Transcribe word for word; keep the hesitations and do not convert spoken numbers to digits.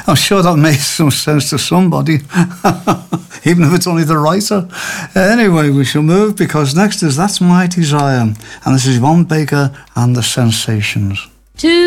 I'm sure that made some sense to somebody, even if it's only the writer. Uh, anyway, we shall move, because next is That's My Desire, and this is Yvonne Baker and the Sensations. Two